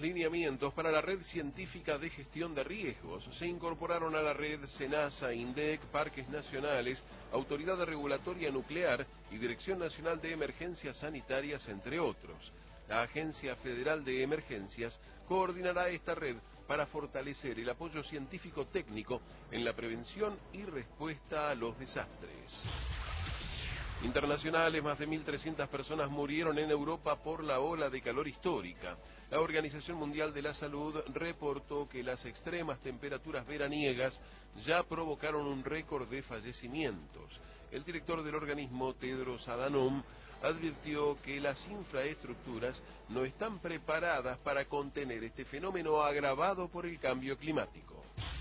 lineamientos para la Red Científica de Gestión de Riesgos. Se incorporaron a la red SENASA, INDEC, Parques Nacionales, Autoridad Regulatoria Nuclear y Dirección Nacional de Emergencias Sanitarias, entre otros. La Agencia Federal de Emergencias coordinará esta red para fortalecer el apoyo científico-técnico en la prevención y respuesta a los desastres. Internacionales, más de 1.300 personas murieron en Europa por la ola de calor histórica. La Organización Mundial de la Salud reportó que las extremas temperaturas veraniegas ya provocaron un récord de fallecimientos. El director del organismo, Tedros Adhanom, advirtió que las infraestructuras no están preparadas para contener este fenómeno agravado por el cambio climático.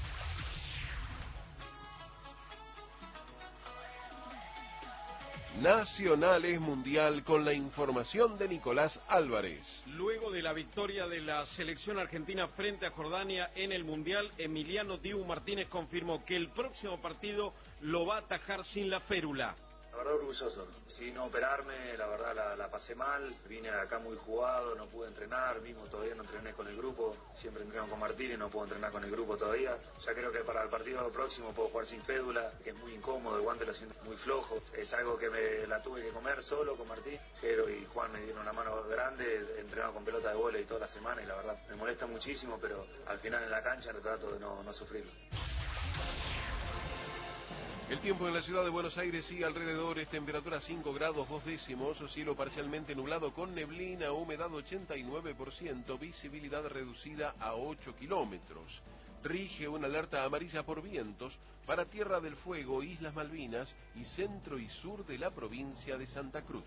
Nacionales Mundial con la información de Nicolás Álvarez. Luego de la victoria de la selección argentina frente a Jordania en el Mundial, Emiliano Dibu Martínez confirmó que el próximo partido lo va a atajar sin la férula. La verdad orgulloso, sin operarme, la verdad la pasé mal, vine acá muy jugado, no pude entrenar, mismo todavía no entrené con el grupo, siempre entreno con Martín y no puedo entrenar con el grupo todavía. Ya creo que para el partido próximo puedo jugar sin fédula, que es muy incómodo, el guante lo siento muy flojo, es algo que me la tuve que comer solo con Martín. Jero y Juan me dieron una mano grande, entrenado con pelota de vóley toda la semana y la verdad me molesta muchísimo, pero al final en la cancha trato de no sufrirlo. El tiempo en la ciudad de Buenos Aires y alrededores, temperatura 5 grados 2 décimos, cielo parcialmente nublado con neblina, humedad 89%, visibilidad reducida a 8 kilómetros. Rige una alerta amarilla por vientos para Tierra del Fuego, Islas Malvinas y centro y sur de la provincia de Santa Cruz.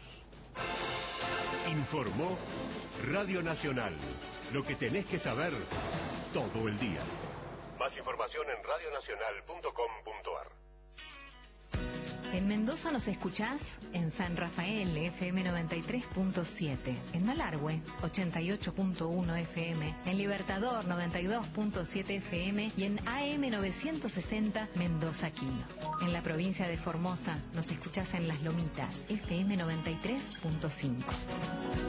Informó Radio Nacional. Lo que tenés que saber todo el día. Más información en radionacional.com.ar. En Mendoza nos escuchás en San Rafael, FM 93.7, en Malargüe, 88.1 FM, en Libertador, 92.7 FM y en AM 960 Mendoza Quino. En la provincia de Formosa nos escuchás en Las Lomitas, FM 93.5.